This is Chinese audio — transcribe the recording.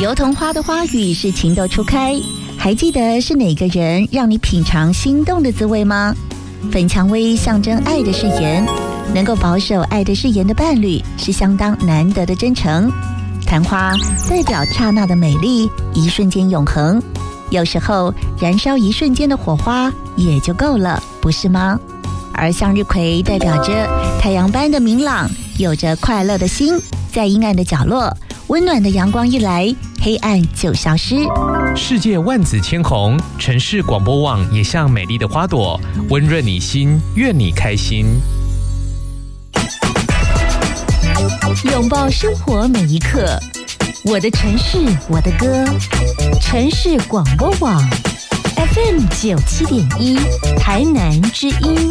油桐花的花语是情窦初开，还记得是哪个人让你品尝心动的滋味吗？粉蔷薇象征爱的誓言，能够保守爱的誓言的伴侣是相当难得的真诚。昙花代表刹那的美丽，一瞬间永恒。有时候燃烧一瞬间的火花也就够了，不是吗？而向日葵代表着太阳般的明朗，有着快乐的心，在阴暗的角落，温暖的阳光一来，黑暗就消失。 世界万紫千红，城市广播网也像美丽的花朵，温润你心，愿你开心。 拥抱生活每一刻，我的城市，我的歌。城市广播网 FM 97.1，台南之音。